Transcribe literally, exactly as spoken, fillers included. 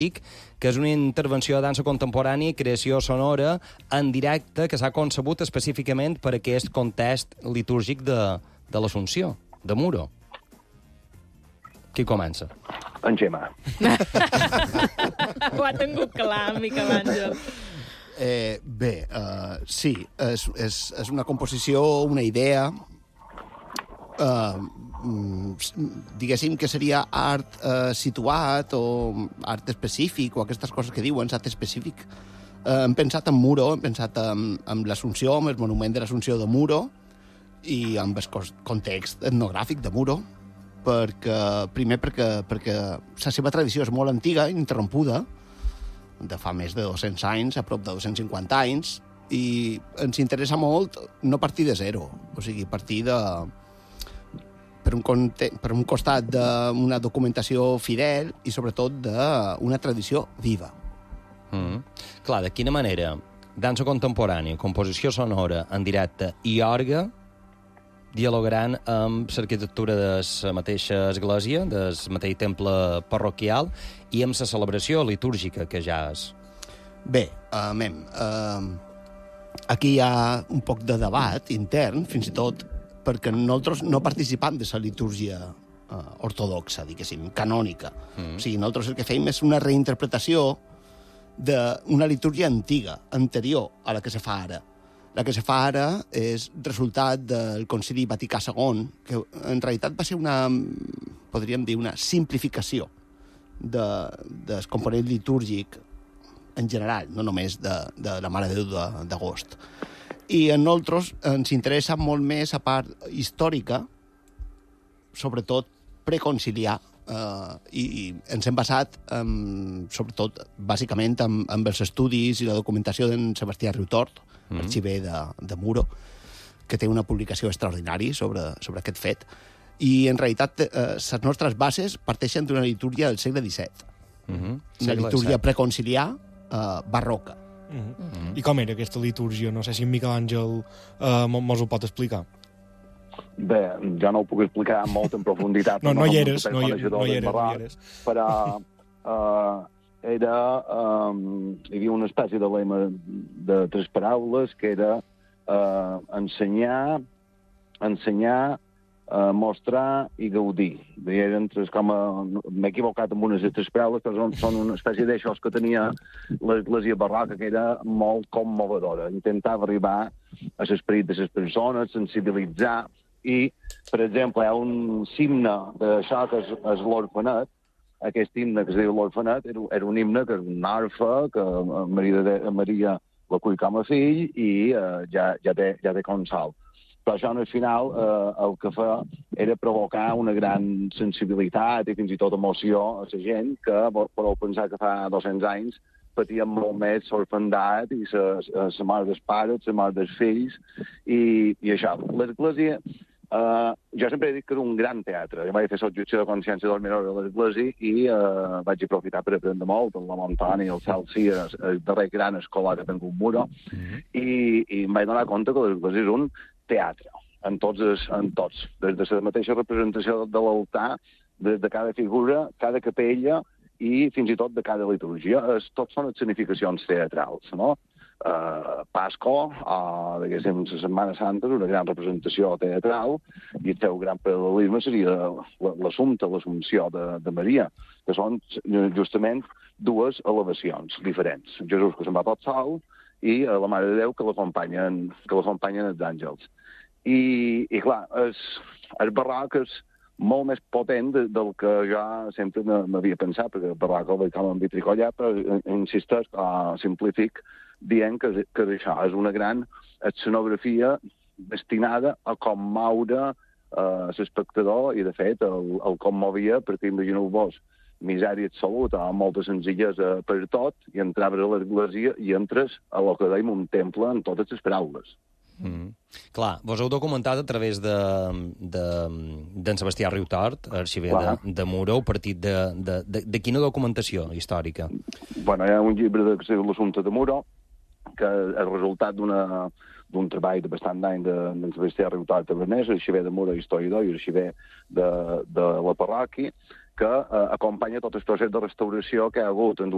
que és una intervenció de dansa contemporània i creació sonora en directe que s'ha concebut específicament per aquest context litúrgic de, de l'Assumpció, de Muro. Qui comença? En Gemma. Ho ha tingut clar, Miquel Àngel. Eh, bé, uh, sí, és, és, és una composició, una idea, uh, diguéssim que seria art uh, situat o art específic o aquestes coses que diuen, art específic. Uh, hem pensat en Muro, hem pensat en, en l'Assumpció, en el monument de l'Assumpció de Muro i amb el context etnogràfic de Muro, perquè, primer perquè, perquè la seva tradició és molt antiga, interrompuda, de fa més de dos-cents anys, a prop de dos-cents cinquanta anys, i ens interessa molt no partir de zero, o sigui, partir de... per un, conte... per un costat d'una documentació fidel i, sobretot, d'una tradició viva. Mm. Clar, de quina manera dansa contemporània, composició sonora en directe i orgue dialogaran amb l'arquitectura de la mateixa església, del mateix temple parroquial, i amb la celebració litúrgica que ja és. Bé, uh, mem, uh, aquí hi ha un poc de debat intern, fins i tot perquè nosaltres no participam de la litúrgia uh, ortodoxa, diguéssim, canònica. Mm. O sigui, nosaltres el que fem és una reinterpretació d'una litúrgia antiga, anterior a la que se fa ara. La que se fa ara és resultat del Concili Vaticà segon, que en realitat va ser una, podríem dir, una simplificació de, del component litúrgic en general, no només de, de la Mare de Déu d'Agost. I a nosaltres ens interessa molt més a part històrica, sobretot preconciliar, eh, i, i ens hem basat, um, sobretot, bàsicament, amb, amb els estudis i la documentació d'en Sebastià Riutort, mm -hmm. arxiver de, de Muro, que té una publicació extraordinària sobre, sobre aquest fet. I, en realitat, eh, les nostres bases parteixen d'una litúrgia del segle disset. Mm -hmm. Una litúrgia preconciliar eh, barroca. Mm -hmm. Mm -hmm. I com era aquesta litúrgia? No sé si en Miquel Àngel eh, mos ho pot explicar. Bé, jo no ho puc explicar molt en profunditat. no, no, hi eres, no, hi, no, hi eres, no hi eres. Però uh, era, um, hi havia una espècie de lema de tres paraules que era uh, ensenyar, ensenyar, uh, mostrar i gaudir. Eren tres, com a... M'he equivocat amb unes de tres paraules, però són, són una espècie d'això que tenia l'església barroca, que era molt commovedora. Intentava arribar a l'esperit de les persones, sensibilitzar. I, per exemple, hi ha un himne d'això que és, és l'Orfenet. Aquest himne que es diu l'Orfenet era, era un himne que és una arfa, que Maria, de, Maria la cull com a fill i uh, ja, ja, té, ja té consol. Però això, al final, uh, el que fa era provocar una gran sensibilitat i fins i tot emoció a la gent que, podeu pensar que fa dos-cents anys, patien molt més l'orfandat i la mort dels pares, la mort dels fills, i, i això. L'església... Uh, jo sempre he dit que era un gran teatre. Jo vaig fer l'objecció de consciència del menor de l'església i uh, vaig aprofitar per aprendre molt en la Montana i el Celsi, el, el darrer gran escolar que tinc un Muro, mm -hmm. i, i em vaig donar compte que l'església és un teatre, en tots, en tots. Des de la mateixa representació de l'altar, des de cada figura, cada capella i fins i tot de cada litúrgia. Es, tots són significacions teatrals, no? Uh, Pasco, uh, diguéssim, la Setmana Santa és una gran representació teatral i el seu gran paral·lelisme seria l'Assumpte, l'Assumpció de, de Maria, que són justament dues elevacions diferents. Jesús que se'n va tot sol i uh, la Mare de Déu que l'acompanyen que l'acompanyen els àngels. I, i clar, el, el barroc és molt més potent de, del que jo sempre m'havia pensat, perquè el barroc el veig com en vitricollat, però insisteix, uh, simplific, dient que, que això és una gran escenografia destinada a commoure uh, l'espectador i, de fet, el, el commovia perquè imagineu-vos misèria absoluta, amb molta senzillesa per tot, i entraves a l'església i entres a lo que dèiem un temple en totes les paraules. Mm. Clar, vos heu documentat a través d'en de, de, Sebastià Riutort, arxiver de, de Muro, a partir de, de, de, de quina documentació històrica? Bueno, hi ha un llibre de, que es diu L'Assumpte de Muro, que és el resultat d'un treball de bastant d'any de, de Sebastià Riutort Tavernès, arxiver de Muro, historiador i arxiver de, de la parròquia, que eh, acompanya tot el procés de restauració que hi ha hagut en